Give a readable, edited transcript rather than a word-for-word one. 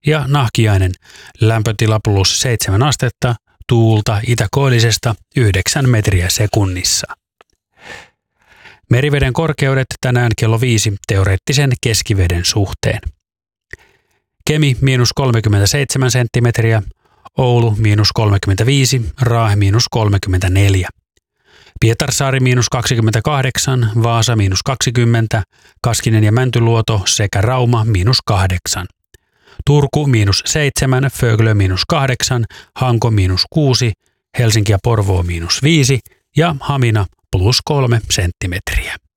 ja Nahkiainen lämpötila +7 astetta, tuulta itäkoillisesta 9 metriä sekunnissa. Meriveden korkeudet tänään kello 5 teoreettisen keskiveden suhteen. Kemi -37 senttimetriä, Oulu -35, Raahe -34. Pietarsaari -28, Vaasa -20, Kaskinen ja Mäntyluoto sekä Rauma -8. Turku -7, Föglö -8, Hanko -6, Helsinki ja Porvoo -5 ja Hamina +3 senttimetriä.